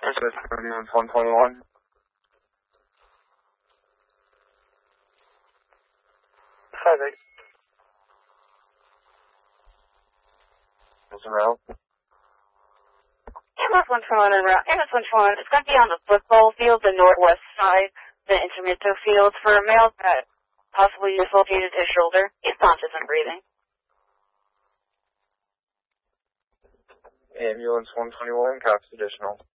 Ambulance 121. Hi there. What's around? Ambulance 121 en route. Ambulance 121, it's going to be on the football field, the northwest side, the intermittent field, for a male that possibly dislocated his shoulder. He's conscious and breathing. Ambulance 121, cops additional.